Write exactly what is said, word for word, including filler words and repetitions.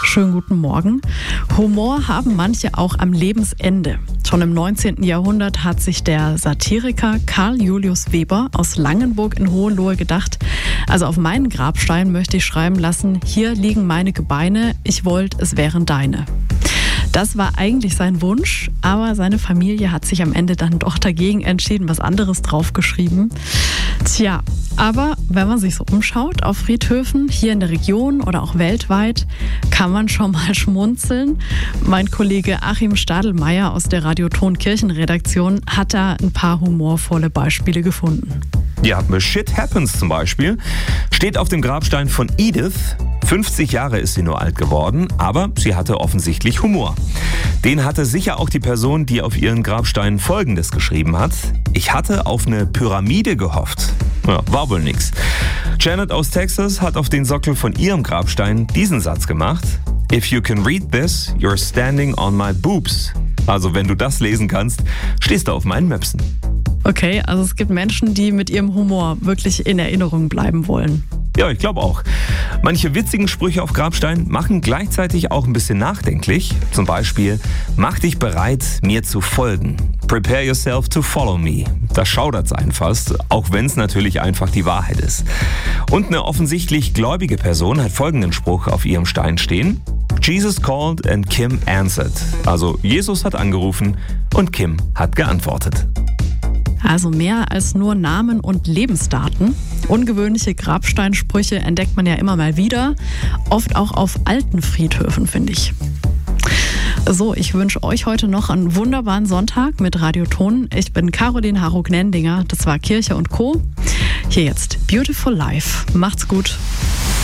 schönen guten Morgen. Humor haben manche auch am Lebensende. Schon im neunzehnten Jahrhundert hat sich der Satiriker Karl Julius Weber aus Langenburg in Hohenlohe gedacht, also auf meinen Grabstein möchte ich schreiben lassen, hier liegen meine Gebeine, ich wollt, es wären deine. Das war eigentlich sein Wunsch, aber seine Familie hat sich am Ende dann doch dagegen entschieden, was anderes draufgeschrieben. Tja, aber wenn man sich so umschaut auf Friedhöfen hier in der Region oder auch weltweit, kann man schon mal schmunzeln. Mein Kollege Achim Stadelmeier aus der Radioton-Kirchenredaktion hat da ein paar humorvolle Beispiele gefunden. Ja, Shit Happens zum Beispiel steht auf dem Grabstein von Edith. fünfzig Jahre ist sie nur alt geworden, aber sie hatte offensichtlich Humor. Den hatte sicher auch die Person, die auf ihren Grabstein Folgendes geschrieben hat. Ich hatte auf eine Pyramide gehofft. Ja, war wohl nix. Janet aus Texas hat auf den Sockel von ihrem Grabstein diesen Satz gemacht. If you can read this, you're standing on my boobs. Also wenn du das lesen kannst, stehst du auf meinen Möpsen. Okay, also es gibt Menschen, die mit ihrem Humor wirklich in Erinnerung bleiben wollen. Ja, ich glaube auch. Manche witzigen Sprüche auf Grabstein machen gleichzeitig auch ein bisschen nachdenklich. Zum Beispiel, mach dich bereit, mir zu folgen. Prepare yourself to follow me. Da schaudert's einen fast, auch wenn es natürlich einfach die Wahrheit ist. Und eine offensichtlich gläubige Person hat folgenden Spruch auf ihrem Stein stehen. Jesus called and Kim answered. Also Jesus hat angerufen und Kim hat geantwortet. Also mehr als nur Namen und Lebensdaten. Ungewöhnliche Grabsteinsprüche entdeckt man ja immer mal wieder. Oft auch auf alten Friedhöfen, finde ich. So, ich wünsche euch heute noch einen wunderbaren Sonntag mit Radioton. Ich bin Caroline Harro-Gnendinger. Das war Kirche und Co. Hier jetzt Beautiful Life. Macht's gut.